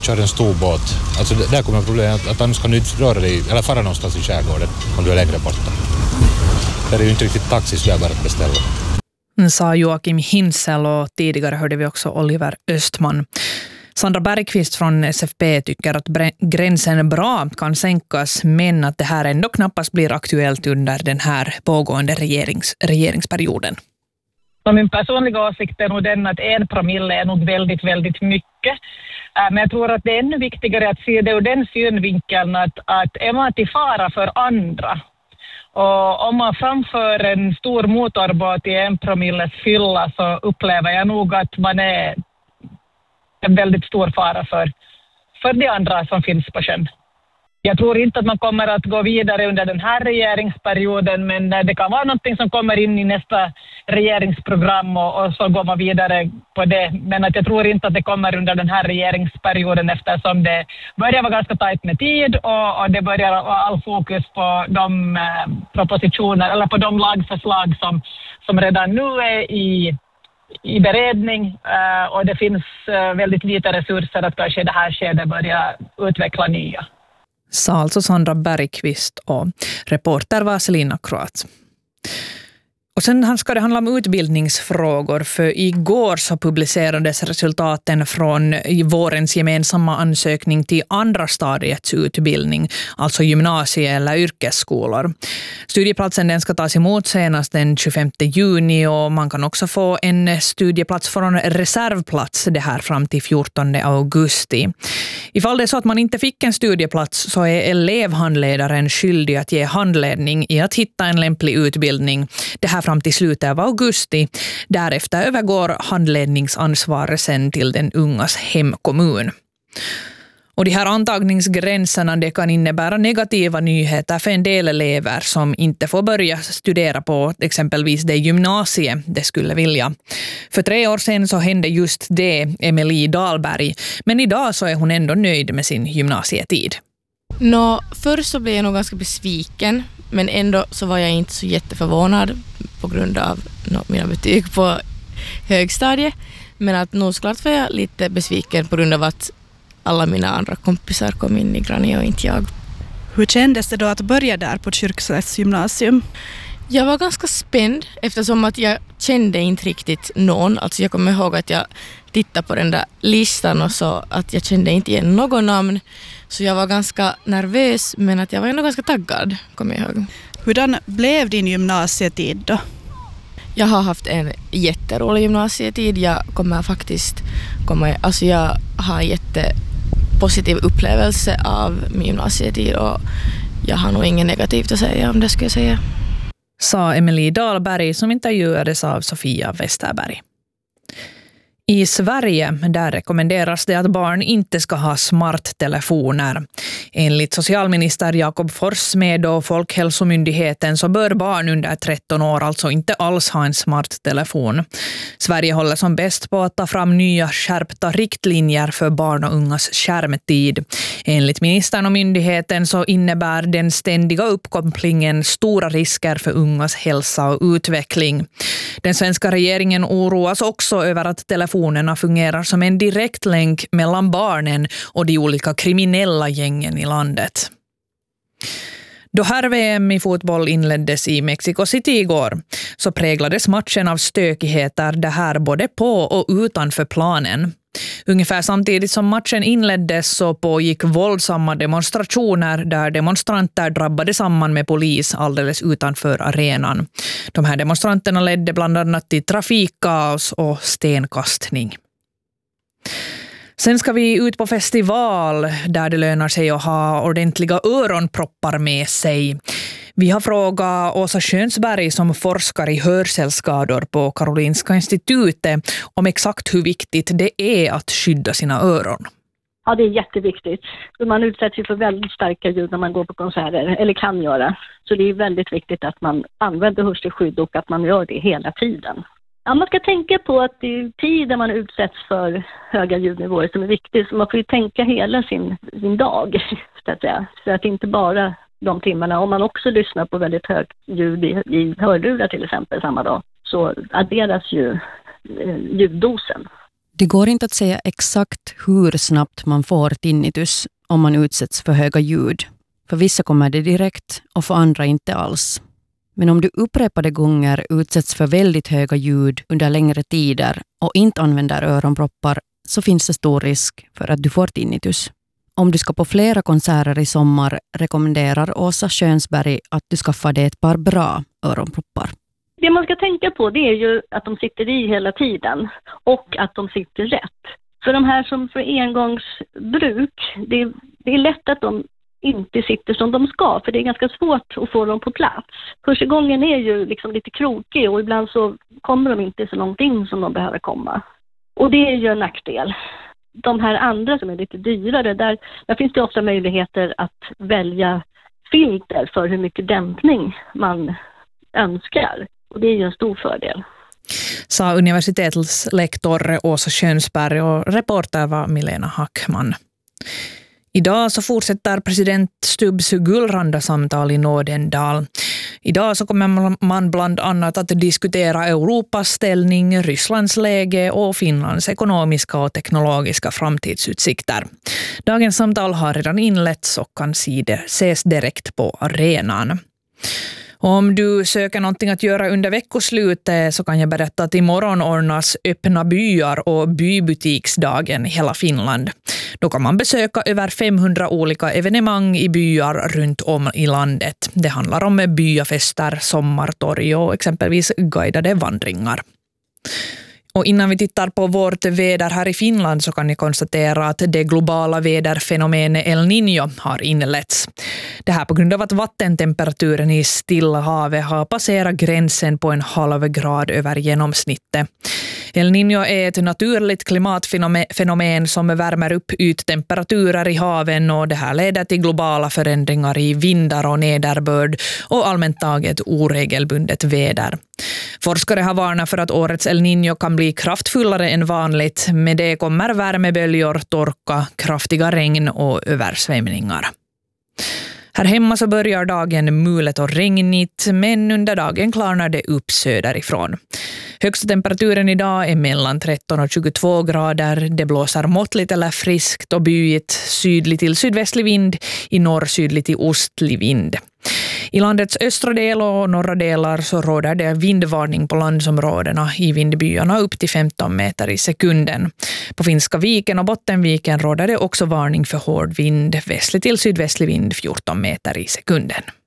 Kör en stor båt. Alltså där kommer problemet att annars kan du inte röra dig eller fara någonstans i skärgården om du är längre borta. Det är ju inte riktigt taxi så det är bara att beställa. Sa Joakim Hinsel och tidigare hörde vi också Oliver Östman. Sandra Bergqvist från SFP tycker att gränsen bra kan sänkas men att det här ändå knappast blir aktuellt under den här pågående regeringsperioden. Min personliga åsikt är nog den att 1 promille är nog väldigt, väldigt mycket. Men jag tror att det är ännu viktigare att se det ur den synvinkeln att är man till fara för andra. Och om man framför en stor motorbåt i 1 promilles fylla så upplever jag nog att man är en väldigt stor fara för de andra som finns på sjön. Jag tror inte att man kommer att gå vidare under den här regeringsperioden men det kan vara någonting som kommer in i nästa regeringsprogram och så går man vidare på det. Men att jag tror inte att det kommer under den här regeringsperioden eftersom det börjar vara ganska tajt med tid och det börjar vara all fokus på de propositioner eller på de lagförslag som redan nu är i beredning och det finns väldigt lite resurser att kanske det här skedet börja utveckla nya. Sa alltså Sandra Bergqvist och reporter var Selina Kroat. Och sen ska det handla om utbildningsfrågor för igår så publicerades resultaten från vårens gemensamma ansökning till andra stadiets utbildning, alltså gymnasie- eller yrkesskolor. Studieplatsen den ska tas emot senast den 25 juni och man kan också få en studieplats från reservplats det här fram till 14 augusti. Ifall det är så att man inte fick en studieplats så är elevhandledaren skyldig att ge handledning i att hitta en lämplig utbildning. Det här fram till slutet av augusti. Därefter övergår handledningsansvaret sen till den ungas hemkommun. Och de här antagningsgränserna det kan innebära negativa nyheter för en del elever som inte får börja studera på exempelvis det gymnasie det skulle vilja. För 3 år sedan så hände just det Emelie Dahlberg, men idag så är hon ändå nöjd med sin gymnasietid. Först så blev jag nog ganska besviken, men ändå så var jag inte så jätteförvånad på grund av mina betyg på högstadiet. Men att nog såklart var jag lite besviken på grund av att alla mina andra kompisar kom in i Grania och inte jag. Hur kändes det då att börja där på Kyrkslätts gymnasium? Jag var ganska spänd eftersom att jag kände inte riktigt någon. Alltså jag kommer ihåg att jag tittade på den där listan och så att jag kände inte igen någon namn. Så jag var ganska nervös men att jag var ändå ganska taggad, kommer jag ihåg. Hurdan blev din gymnasietid då? Jag har haft en jätterolig gymnasietid. Jag har jättepositiv upplevelse av min gymnasietid och jag har nog inget negativt att säga om det skulle jag säga. Sa Emelie Dahlberg som intervjuades av Sofia Westerberg. I Sverige där rekommenderas det att barn inte ska ha smarttelefoner. Enligt socialminister Jakob Forssmed och Folkhälsomyndigheten så bör barn under 13 år alltså inte alls ha en smarttelefon. Sverige håller som bäst på att ta fram nya skärpta riktlinjer för barn och ungas skärmtid. Enligt ministern och myndigheten så innebär den ständiga uppkopplingen stora risker för ungas hälsa och utveckling. Den svenska regeringen oroas också över att telefonerna fungerar som en direkt länk mellan barnen och de olika kriminella gängen i landet. Då herr-VM i fotboll inleddes i Mexico City igår så präglades matchen av stökigheter det här både på och utanför planen. Ungefär samtidigt som matchen inleddes så pågick våldsamma demonstrationer där demonstranter drabbade samman med polis alldeles utanför arenan. De här demonstranterna ledde bland annat till trafikkaos och stenkastning. Sen ska vi ut på festival där det lönar sig att ha ordentliga öronproppar med sig. Vi har frågat Åsa Skönsberg som forskar i hörselskador på Karolinska institutet om exakt hur viktigt det är att skydda sina öron. Ja, det är jätteviktigt. Man utsätts ju för väldigt starka ljud när man går på konserter, eller kan göra. Så det är väldigt viktigt att man använder hörselskydd och att man gör det hela tiden. Ja, man ska tänka på att det är tiden man utsätts för höga ljudnivåer som är viktigt. Så man får ju tänka hela sin dag, så att säga. Så att inte bara de timmarna. Om man också lyssnar på väldigt högt ljud i hörlurar till exempel samma dag så adderas ju ljuddosen. Det går inte att säga exakt hur snabbt man får tinnitus om man utsätts för höga ljud. För vissa kommer det direkt och för andra inte alls. Men om du upprepade gånger utsätts för väldigt höga ljud under längre tider och inte använder öronproppar så finns det stor risk för att du får tinnitus. Om du ska på flera konserter i sommar rekommenderar Åsa Skönsberg att du skaffar dig ett par bra öronproppar. Det man ska tänka på det är ju att de sitter i hela tiden och att de sitter rätt. För de här som för engångsbruk, det är lätt att de inte sitter som de ska, för det är ganska svårt att få dem på plats. Hörselgången är ju liksom lite krokig och ibland så kommer de inte så långt in som de behöver komma. Och det är ju en nackdel. De här andra som är lite dyrare, där finns det ofta möjligheter att välja filter för hur mycket dämpning man önskar. Och det är ju en stor fördel. Sa universitetets lektor Åsa Skönsberg och reporter var Milena Hackman. Idag så fortsätter president Stubbs gullranda samtal i Nådendal. Idag så kommer man bland annat att diskutera Europas ställning, Rysslands läge och Finlands ekonomiska och teknologiska framtidsutsikter. Dagens samtal har redan inletts och kan ses direkt på arenan. Om du söker någonting att göra under veckoslutet så kan jag berätta att imorgon ordnas öppna byar och bybutiksdagen i hela Finland. Då kan man besöka över 500 olika evenemang i byar runt om i landet. Det handlar om byafester, sommartorg och exempelvis guidade vandringar. Och innan vi tittar på vårt väder här i Finland så kan ni konstatera att det globala väderfenomenet El Niño har inletts. Det här på grund av att vattentemperaturen i Stilla havet har passerat gränsen på 0,5 grad över genomsnittet. El Niño är ett naturligt klimatfenomen som värmer upp yttemperaturer i haven och det här leder till globala förändringar i vindar och nederbörd och allmänt taget oregelbundet väder. Forskare har varnat för att årets El Niño kan bli kraftfullare än vanligt. Med det kommer värmeböljor, torka, kraftiga regn och översvämningar. Här hemma så börjar dagen mulet och regnigt, men under dagen klarnar det upp söderifrån. Högsta temperaturen idag är mellan 13 och 22 grader. Det blåser måttligt eller friskt och byigt, sydlig till sydvästlig vind, i norr sydlig till ostlig vind. I landets östra del och norra delar så råder det vindvarning på landsområdena i vindbyarna upp till 15 meter i sekunden. På Finska viken och Bottenviken råder det också varning för hård vind, västlig till sydvästlig vind 14 meter i sekunden.